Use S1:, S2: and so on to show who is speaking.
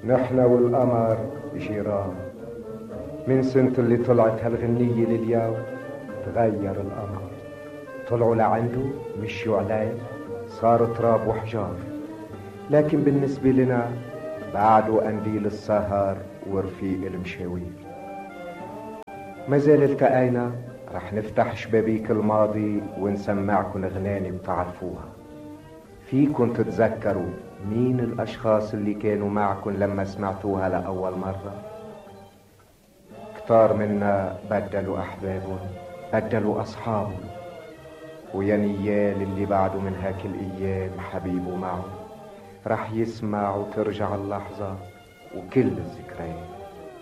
S1: نحن والقمر جيران. من سنة اللي طلعت هالغنية لليوم تغير القمر. طلعوا لعنده مشيوا عليه صار تراب وحجار. لكن بالنسبة لنا بعده قنديل السهر ورفيق المشاوير. ما زال التقينا رح نفتح شبابيك الماضي ونسمعكن اغناني بتعرفوها. فيكن تتذكروا مين الاشخاص اللي كانوا معكن لما سمعتوها لأول مرة؟ كتار منا بدلوا احبابهم، بدلوا اصحابهم، ويا نيال اللي بعده من هاك الايام حبيبه معه رح يسمع وترجع اللحظة وكل الذكريات.